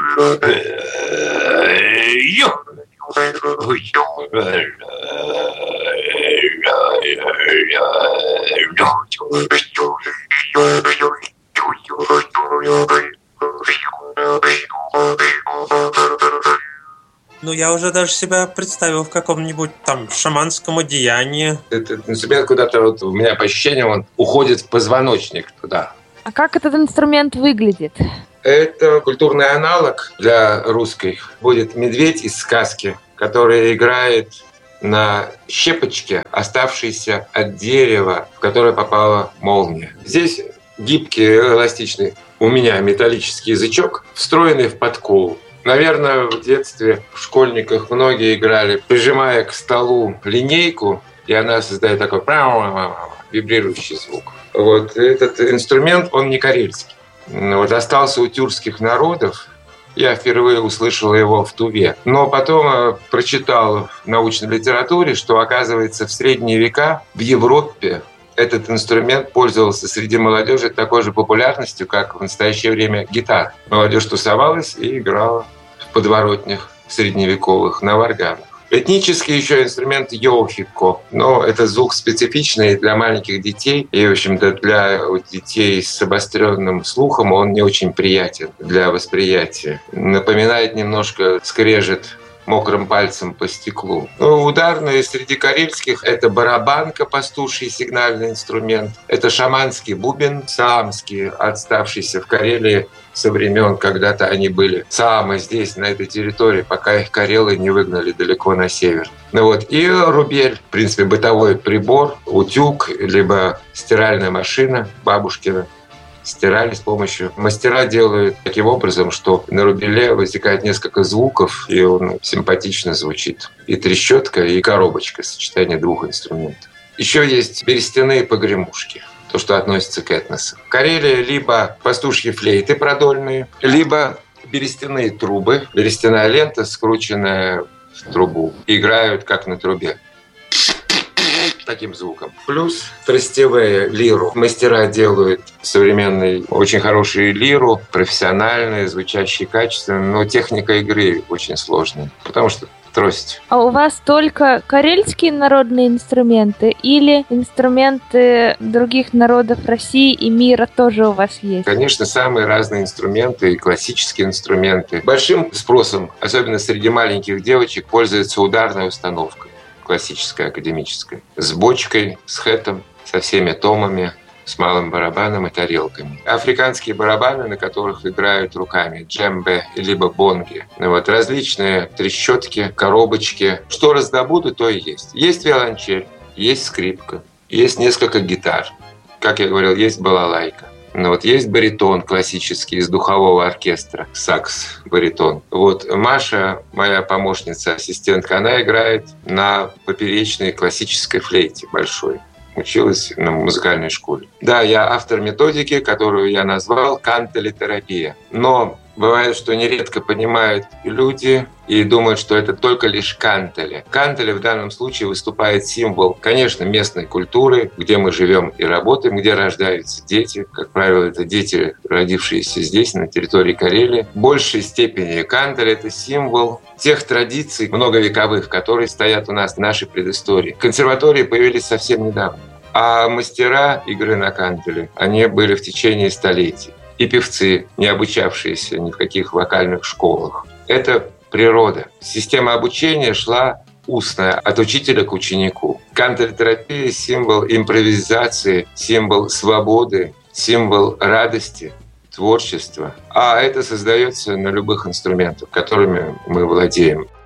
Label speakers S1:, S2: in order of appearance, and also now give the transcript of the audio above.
S1: Ну, я уже даже себя представил в каком-нибудь там шаманском одеянии.
S2: Этот инструмент куда-то, вот у меня по ощущениям, он уходит в позвоночник туда.
S3: А как этот инструмент выглядит?
S2: Это культурный аналог для русской. Будет медведь из сказки, который играет на щепочке, оставшейся от дерева, в которое попала молния. Здесь гибкий, эластичный у меня металлический язычок, встроенный в подколу. Наверное, в детстве в школьниках многие играли, прижимая к столу линейку, и она создает такой вибрирующий звук. Вот этот инструмент, он не карельский. Вот остался у тюркских народов. Я впервые услышал его в Туве. Но потом прочитал в научной литературе, что, оказывается, в средние века в Европе этот инструмент пользовался среди молодежи такой же популярностью, как в настоящее время гитара. Молодежь тусовалась и играла в подворотнях средневековых на варганах. Этнический еще инструмент йохико, но это звук специфичный для маленьких детей, и, в общем-то, для детей с обостренным слухом он не очень приятен для восприятия. Напоминает немножко скрежет мокрым пальцем по стеклу. Ну, ударные среди карельских — это барабанка, пастуший сигнальный инструмент. Это шаманский бубен, саамский, отставшийся в Карелии со времен, когда-то они были саамы здесь, на этой территории, пока их карелы не выгнали далеко на север. Ну вот. И рубель, в принципе, бытовой прибор, утюг, либо стиральная машина бабушкина. Стирали с помощью. Мастера делают таким образом, что на рубеле возникает несколько звуков, и он симпатично звучит. И трещотка, и коробочка, сочетание двух инструментов. Еще есть берестяные погремушки, то, что относится к этносу. В Карелии либо пастушьи флейты продольные, либо берестяные трубы, берестяная лента, скрученная в трубу. Играют как на трубе. Таким звуком. Плюс тростевые лиру. Мастера делают современные, очень хорошие лиру, профессиональные, звучащие качественно, но техника игры очень сложная, потому что трость.
S3: А у вас только карельские народные инструменты или инструменты других народов России и мира тоже у вас есть?
S2: Конечно, самые разные инструменты, и классические инструменты. Большим спросом, особенно среди маленьких девочек, пользуется ударная установка. Классическая, академическая. С бочкой, с хэтом, со всеми томами, с малым барабаном и тарелками. Африканские барабаны, на которых играют руками, джембе, либо бонги. Вот, различные трещотки, коробочки. Что раздобуду, то и есть. Есть виолончель, есть скрипка, есть несколько гитар. Как я говорил, есть балалайка. Но вот есть баритон классический из духового оркестра, сакс-баритон. Вот Маша, моя помощница, ассистентка, она играет на поперечной классической флейте большой. Училась на музыкальной школе. Да, я автор методики, которую я назвал кантелетерапия. Но бывает, что нередко понимают люди и думают, что это только лишь кантеле. Кантеле в данном случае выступает символ, конечно, местной культуры, где мы живем и работаем, где рождаются дети. Как правило, это дети, родившиеся здесь, на территории Карелии. В большей степени кантеле — это символ тех традиций многовековых, которые стоят у нас в нашей предыстории. Консерватории появились совсем недавно. А мастера игры на кантеле, они были в течение столетий. И певцы, не обучавшиеся ни в каких вокальных школах. Это природа. Система обучения шла устная, от учителя к ученику. Кантелетерапия — символ импровизации, символ свободы, символ радости, творчества. А это создается на любых инструментах, которыми мы владеем.